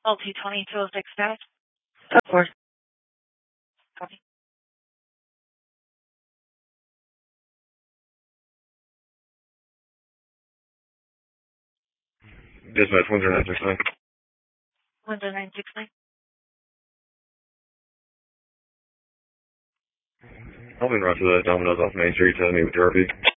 LT-2206 status. Of course. Copy. Dispatch 10969. 10969. I'm en route to the Domino's off Main Street to meet with your RP.